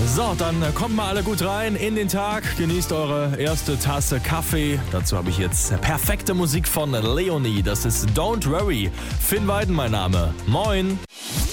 So, dann kommt mal alle gut rein in den Tag. Genießt eure erste Tasse Kaffee. Dazu habe ich jetzt perfekte Musik von Leonie. Das ist Don't Worry. Finn Weiden mein Name. Moin.